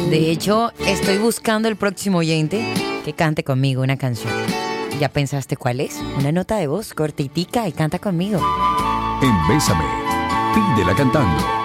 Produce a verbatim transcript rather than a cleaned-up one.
De hecho, estoy buscando el próximo oyente que cante conmigo una canción. ¿Ya pensaste cuál es? Una nota de voz cortitica y canta conmigo. En Bésame, pídela cantando.